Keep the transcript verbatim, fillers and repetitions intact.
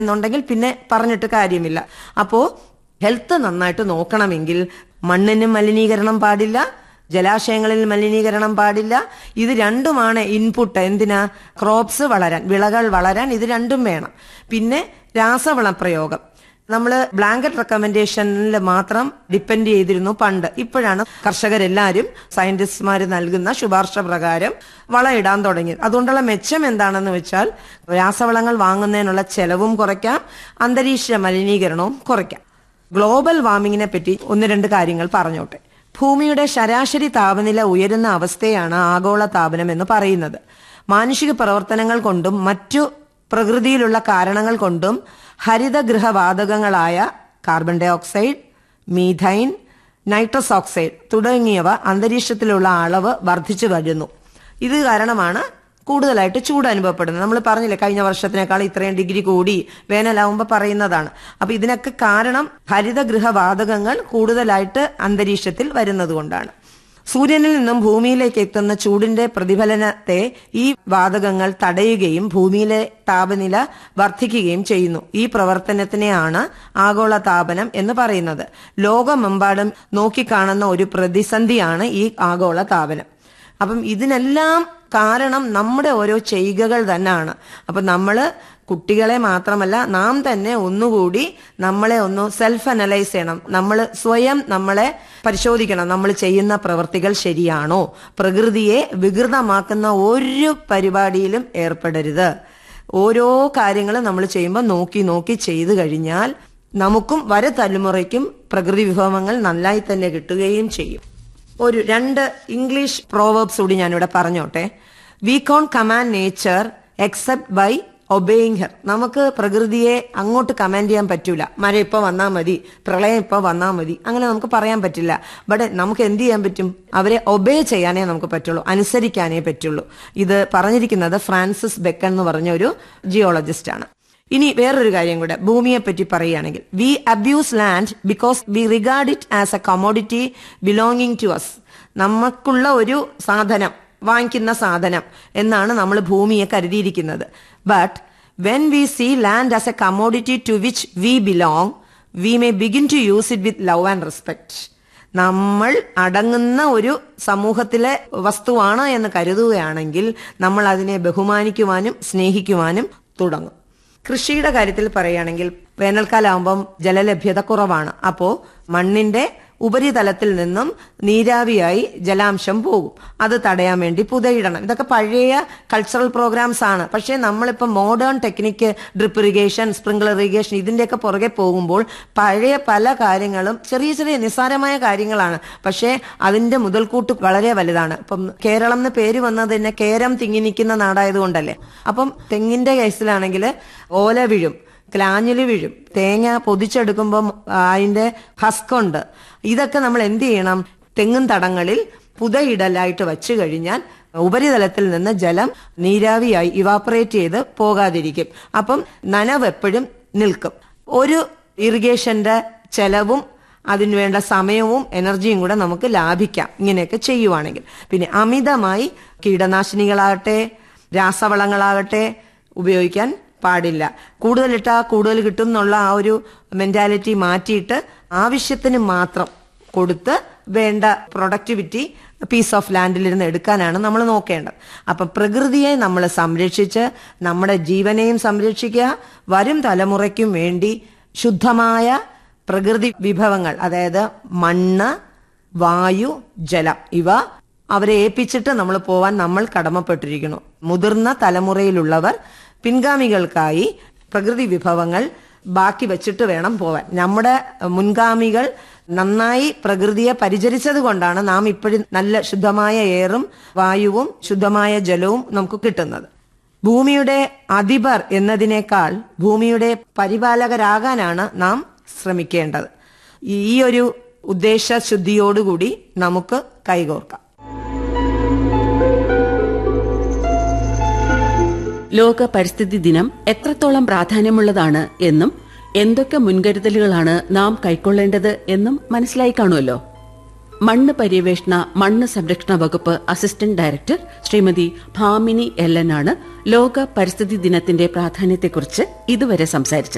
എന്നുണ്ടെങ്കിൽ പിന്നെ പറഞ്ഞിട്ട് കാര്യമില്ല. അപ്പോ ഹെൽത്ത് നന്നായിട്ട് നോക്കണമെങ്കിൽ മണ്ണിന് മലിനീകരണം പാടില്ല, ജലാശയങ്ങളിൽ മലിനീകരണം പാടില്ല. ഇത് രണ്ടുമാണ് ഇൻപുട്ട്. എന്തിനാ? ക്രോപ്സ് വളരാൻ, വിളകൾ വളരാൻ ഇത് രണ്ടും വേണം. പിന്നെ രാസവള പ്രയോഗം നമ്മൾ ബ്ലാങ്കറ്റ് റെക്കമെൻഡേഷനിൽ മാത്രം ഡിപ്പെൻഡ് ചെയ്തിരുന്നു പണ്ട്. ഇപ്പോഴാണ് കർഷകരെല്ലാവരും സയന്റിസ്റ്റ്മാർ നൽകുന്ന ശുപാർശ പ്രകാരം വളം ഇടാൻ തുടങ്ങിയത്. അതുകൊണ്ടുള്ള മെച്ചം എന്താണെന്ന് വെച്ചാൽ രാസവളങ്ങൾ വാങ്ങുന്നതിനുള്ള ചെലവും കുറയ്ക്കാം, അന്തരീക്ഷ മലിനീകരണവും കുറയ്ക്കാം. ഗ്ലോബൽ വാർമിങ്ങിനെ പറ്റി ഒന്ന് രണ്ട് കാര്യങ്ങൾ പറഞ്ഞോട്ടെ. ഭൂമിയുടെ ശരാശരി താപനില ഉയരുന്ന അവസ്ഥയാണ് ആഗോള താപനം എന്ന് പറയുന്നത്. മാനുഷിക പ്രവർത്തനങ്ങൾ കൊണ്ടും മറ്റു പ്രകൃതിയിലുള്ള കാരണങ്ങൾ കൊണ്ടും ഹരിതഗൃഹവാതകങ്ങളായ carbon dye oxide, methane, nitrous oxide തുടങ്ങിയവ അന്തരീക്ഷത്തിലുള്ള അളവ് വർദ്ധിച്ചു വരുന്നു. ഇത് കാരണമാണ് കൂടുതലായിട്ട് ചൂട് അനുഭവപ്പെടുന്നത്. നമ്മൾ പറഞ്ഞില്ലേ, കഴിഞ്ഞ വർഷത്തിനേക്കാൾ ഇത്രയും ഡിഗ്രി കൂടി വേനലാവുമ്പോൾ പറയുന്നതാണ്. അപ്പൊ ഇതിനൊക്കെ കാരണം ഹരിതഗൃഹവാതകങ്ങൾ കൂടുതലായിട്ട് അന്തരീക്ഷത്തിൽ വരുന്നത് കൊണ്ടാണ്. സൂര്യനിൽ നിന്നും ഭൂമിയിലേക്ക് എത്തുന്ന ചൂടിന്റെ പ്രതിഫലനത്തെ ഈ വാതകങ്ങൾ തടയുകയും ഭൂമിയിലെ താപനില വർദ്ധിക്കുകയും ചെയ്യുന്നു. ഈ പ്രവർത്തനത്തിനെയാണ് ആഗോള താപനം എന്ന് പറയുന്നത്. ലോകമെമ്പാടും നോക്കിക്കാണുന്ന ഒരു പ്രതിസന്ധിയാണ് ഈ ആഗോള താപനം. അപ്പം ഇതിനെല്ലാം കാരണം നമ്മുടെ ഓരോ ചെയ്കകൾ തന്നെയാണ്. അപ്പം നമ്മള് കുട്ടികളെ മാത്രമല്ല നാം തന്നെ ഒന്നുകൂടി നമ്മളെ ഒന്ന് സെൽഫ് അനലൈസ് ചെയ്യണം. നമ്മൾ സ്വയം നമ്മളെ പരിശോധിക്കണം. നമ്മൾ ചെയ്യുന്ന പ്രവൃത്തികൾ ശരിയാണോ? പ്രകൃതിയെ വികൃതമാക്കുന്ന ഒരു പരിപാടിയിലും ഏർപ്പെടരുത്. ഓരോ കാര്യങ്ങളും നമ്മൾ ചെയ്യുമ്പോൾ നോക്കി നോക്കി ചെയ്തു കഴിഞ്ഞാൽ നമുക്കും വരും തലമുറയ്ക്കും പ്രകൃതി വിഭവങ്ങൾ നന്നായി തന്നെ കിട്ടുകയും ചെയ്യും. ഒരു രണ്ട് ഇംഗ്ലീഷ് പ്രോവേർബ്സ് കൂടി ഞാനിവിടെ പറഞ്ഞോട്ടെ. V cone command nature except by obeying her. നമുക്ക് പ്രകൃതിയെ അങ്ങോട്ട് കമാൻഡ് ചെയ്യാൻ പറ്റൂല. മഴ ഇപ്പൊ വന്നാൽ മതി, പ്രളയം ഇപ്പൊ വന്നാൽ മതി, അങ്ങനെ നമുക്ക് പറയാൻ പറ്റില്ല. ബട്ട് നമുക്ക് എന്ത് ചെയ്യാൻ പറ്റും? അവരെ ഒബേ ചെയ്യാനേ നമുക്ക് പറ്റുള്ളൂ, അനുസരിക്കാനേ പറ്റുള്ളൂ. ഇത് പറഞ്ഞിരിക്കുന്നത് ഫ്രാൻസിസ് ബെക്കൺ എന്ന് പറഞ്ഞ ഒരു ജിയോളജിസ്റ്റ് ആണ്. ഇനി വേറൊരു കാര്യം കൂടെ ഭൂമിയെ പറ്റി പറയുകയാണെങ്കിൽ, V abuse land because we regard it as A commodity belonging to us. നമുക്കുള്ള ഒരു സാധനം, വാങ്ങിക്കുന്ന സാധനം എന്നാണ് നമ്മൾ ഭൂമിയെ കരുതിയിരിക്കുന്നത്. But when we see land as A commodity to which we belong, we may begin to use it with love and respect. നമ്മൾ അടങ്ങുന്ന ഒരു സമൂഹത്തിലെ വസ്തുവാണ് എന്ന് കരുതുകയാണെങ്കിൽ നമ്മൾ അതിനെ ബഹുമാനിക്കുവാനും സ്നേഹിക്കുവാനും തുടങ്ങും. കൃഷിയുടെ കാര്യത്തിൽ പറയുകയാണെങ്കിൽ വേനൽക്കാലാവുമ്പം ജലലഭ്യത കുറവാണ്. അപ്പോ മണ്ണിന്റെ ഉപരിതലത്തിൽ നിന്നും നീരാവിയായി ജലാംശം പോകും. അത് തടയാൻ വേണ്ടി പുതയിടണം. ഇതൊക്കെ പഴയ കൾച്ചറൽ പ്രോഗ്രാംസ് ആണ്. പക്ഷേ നമ്മളിപ്പോൾ modern technique, drip irrigation, sprinkler irrigation, ഇതിന്റെയൊക്കെ പുറകെ പോകുമ്പോൾ പഴയ പല കാര്യങ്ങളും ചെറിയ ചെറിയ നിസ്സാരമായ കാര്യങ്ങളാണ്. പക്ഷേ അതിന്റെ മുതൽക്കൂട്ട് വളരെ വലുതാണ്. ഇപ്പം കേരളം എന്ന് പേര് വന്നത് തന്നെ കേരം തിങ്ങി നിൽക്കുന്ന നാടായതുകൊണ്ടല്ലേ. അപ്പം തെങ്ങിന്റെ കേസിലാണെങ്കിൽ ഓല വീഴും, ക്ലാഞ്ഞില് വീഴും, തേങ്ങ പൊതിച്ചെടുക്കുമ്പം അതിന്റെ ഹസ്കുണ്ട്. ഇതൊക്കെ നമ്മൾ എന്ത് ചെയ്യണം? തെങ്ങും തടങ്ങളിൽ പുതയിടലായിട്ട് വച്ചു കഴിഞ്ഞാൽ ഉപരിതലത്തിൽ നിന്ന് ജലം നീരാവിയായി ഇവാപ്പറേറ്റ് ചെയ്ത് പോകാതിരിക്കും. അപ്പം നനവ് എപ്പോഴും നിൽക്കും. ഒരു ഇറിഗേഷന്റെ ചെലവും അതിനുവേണ്ട സമയവും എനർജിയും കൂടെ നമുക്ക് ലാഭിക്കാം ഇങ്ങനെയൊക്കെ ചെയ്യുവാണെങ്കിൽ. പിന്നെ അമിതമായി കീടനാശിനികളാകട്ടെ രാസവളങ്ങളാകട്ടെ ഉപയോഗിക്കാൻ പാടില്ല. കൂടുതലിട്ടാ കൂടുതൽ കിട്ടും എന്നുള്ള ആ ഒരു മെന്റാലിറ്റി മാറ്റിയിട്ട് ആവശ്യത്തിന് മാത്രം കൊടുത്ത് വേണ്ട പ്രൊഡക്ടിവിറ്റി പീസ് ഓഫ് ലാൻഡിലിരുന്ന് എടുക്കാനാണ് നമ്മൾ നോക്കേണ്ടത്. അപ്പം പ്രകൃതിയെ നമ്മൾ സംരക്ഷിച്ച് നമ്മുടെ ജീവനെയും സംരക്ഷിക്കുക, വരും തലമുറയ്ക്കും വേണ്ടി ശുദ്ധമായ പ്രകൃതി വിഭവങ്ങൾ, അതായത് മണ്ണ്, വായു, ജലം, ഇവ അവരെ ഏൽപ്പിച്ചിട്ട് നമ്മൾ പോവാൻ നമ്മൾ കടമപ്പെട്ടിരിക്കുന്നു. മുതിർന്ന തലമുറയിലുള്ളവർ പിൻഗാമികൾക്കായി പ്രകൃതി വിഭവങ്ങൾ ബാക്കി വെച്ചിട്ട് വേണം പോവാൻ. നമ്മുടെ മുൻഗാമികൾ നന്നായി പ്രകൃതിയെ പരിചരിച്ചത് കൊണ്ടാണ് നാം ഇപ്പോഴും നല്ല ശുദ്ധമായ എയറും വായുവും ശുദ്ധമായ ജലവും നമുക്ക് കിട്ടുന്നത്. ഭൂമിയുടെ അധിപർ എന്നതിനേക്കാൾ ഭൂമിയുടെ പരിപാലകരാകാനാണ് നാം ശ്രമിക്കേണ്ടത്. ഈ ഒരു ഉദ്ദേശശുദ്ധിയോടുകൂടി നമുക്ക് കൈകോർക്കാം. ലോക പരിസ്ഥിതി ദിനം എത്രത്തോളം പ്രാധാന്യമുള്ളതാണ് എന്നും എന്തൊക്കെ മുൻകരുതലുകളാണ് നാം കൈക്കൊള്ളേണ്ടത് എന്നും മനസ്സിലായി കാണുമല്ലോ. മണ്ണ് പര്യവേഷണ മണ്ണ് സംരക്ഷണ വകുപ്പ് അസിസ്റ്റന്റ് ഡയറക്ടർ ശ്രീമതി ഭാമിനി എല്ലനാണ് ലോക പരിസ്ഥിതി ദിനത്തിന്റെ പ്രാധാന്യത്തെക്കുറിച്ച് ഇതുവരെ സംസാരിച്ചത്.